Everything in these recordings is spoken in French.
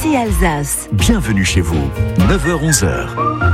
Ici Alsace. Bienvenue chez vous, 9h-11h.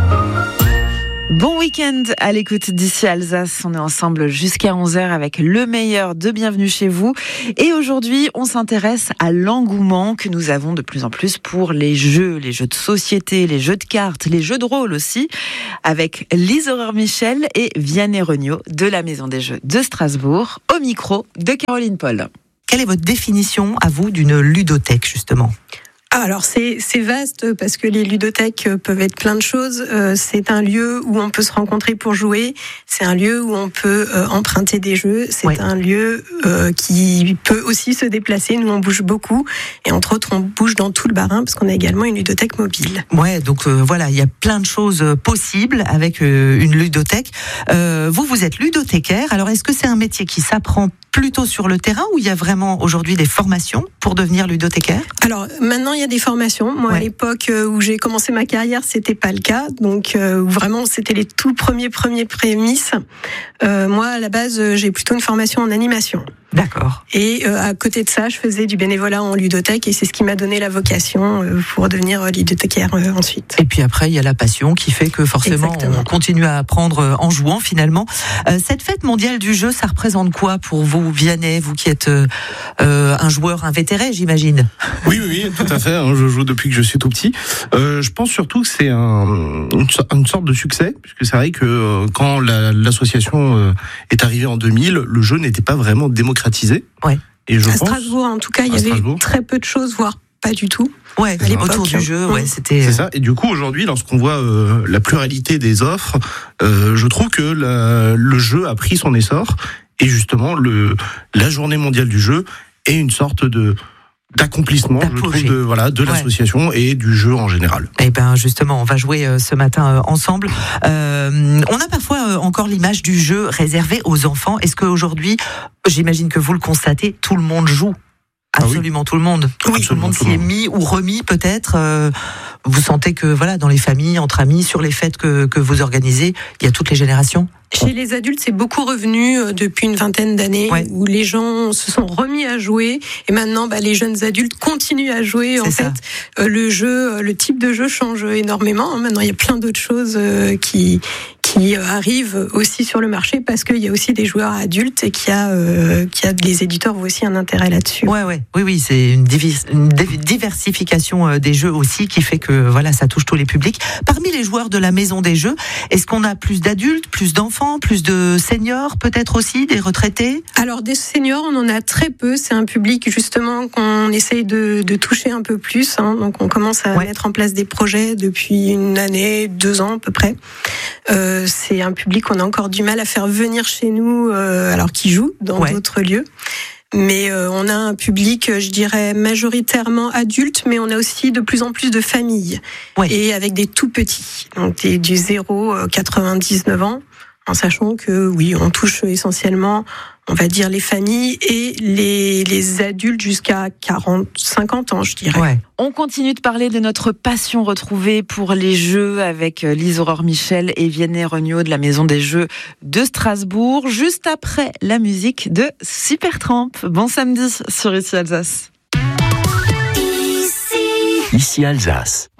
Bon week-end à l'écoute d'Ici Alsace. On est ensemble jusqu'à 11h avec le meilleur de Bienvenue chez vous. Et aujourd'hui, on s'intéresse à l'engouement que nous avons de plus en plus pour les jeux de société, les jeux de cartes, les jeux de rôle aussi, avec Lise Aurore-Michel et Vianney Regnault de la Maison des Jeux de Strasbourg, au micro de Caroline Paul. Quelle est votre définition, à vous, d'une ludothèque, justement ? Alors c'est vaste parce que les ludothèques peuvent être plein de choses. C'est un lieu où on peut se rencontrer pour jouer. C'est un lieu où on peut emprunter des jeux. C'est un lieu qui peut aussi se déplacer. Nous on bouge beaucoup et entre autres on bouge dans tout le Bas-Rhin parce qu'on a également une ludothèque mobile. Ouais, donc voilà, il y a plein de choses possibles avec une ludothèque. Vous êtes ludothécaire. Alors est-ce que c'est un métier qui s'apprend plutôt sur le terrain ou il y a vraiment aujourd'hui des formations pour devenir ludothécaire ? Alors maintenant il y a des formations. Moi à l'époque où j'ai commencé ma carrière, c'était pas le cas. Donc vraiment c'était les tout premiers prémices. Moi à la base j'ai plutôt une formation en animation. D'accord. Et à côté de ça, je faisais du bénévolat en ludothèque et c'est ce qui m'a donné la vocation pour devenir ludothécaire ensuite. Et puis après, il y a la passion qui fait que forcément on continue à apprendre en jouant finalement. Cette fête mondiale du jeu, ça représente quoi pour vous, Vianney, vous qui êtes un joueur invétéré, j'imagine ? Oui, tout à fait. Je joue depuis que je suis tout petit. Je pense surtout que c'est une sorte de succès, puisque c'est vrai que quand l'association est arrivée en 2000, le jeu n'était pas vraiment démocratisé. Ouais. Et je à pense, Strasbourg, en tout cas, il y avait très peu de choses, voire pas du tout. Ouais, autour du jeu, c'était. C'est ça. Et du coup, aujourd'hui, lorsqu'on voit la pluralité des offres, je trouve que le jeu a pris son essor. Et justement, la journée mondiale du jeu est une sorte d'accomplissement, je trouve, de l'association et du jeu en général. Et ben justement, on va jouer ce matin ensemble. On a parfois encore l'image du jeu réservé aux enfants. Est-ce qu'aujourd'hui, j'imagine que vous le constatez, tout le monde joue ? Absolument tout le monde. Oui, tout le monde s'y est mis ou remis peut-être. Vous sentez que dans les familles, entre amis, sur les fêtes que vous organisez, il y a toutes les générations ? Chez les adultes, c'est beaucoup revenu depuis une vingtaine d'années où les gens se sont remis à jouer et maintenant les jeunes adultes continuent à jouer. Le jeu, le type de jeu change énormément. Maintenant, il y a plein d'autres choses qui arrivent aussi sur le marché parce qu'il y a aussi des joueurs adultes et les éditeurs voient aussi un intérêt là-dessus. Oui, c'est une diversification des jeux aussi qui fait que ça touche tous les publics. Parmi les joueurs de la Maison des Jeux, est-ce qu'on a plus d'adultes, plus d'enfants, plus de seniors, peut-être aussi des retraités ? Alors des seniors, on en a très peu. C'est un public justement qu'on essaye de toucher un peu plus. Donc on commence à mettre en place des projets depuis une année, 2 ans à peu près. C'est un public qu'on a encore du mal à faire venir chez nous, alors qu'ils jouent dans d'autres lieux. Mais on a un public, je dirais, majoritairement adulte, mais on a aussi de plus en plus de familles. Et avec des tout petits, donc du 0-99 ans, en sachant que on touche essentiellement, on va dire, les familles et les adultes jusqu'à 40-50 ans, je dirais. On continue de parler de notre passion retrouvée pour les jeux avec Lise Aurore-Michel et Vianney Regnault de la Maison des Jeux de Strasbourg, juste après la musique de Supertramp. Bon samedi sur Ici Alsace. Ici Alsace.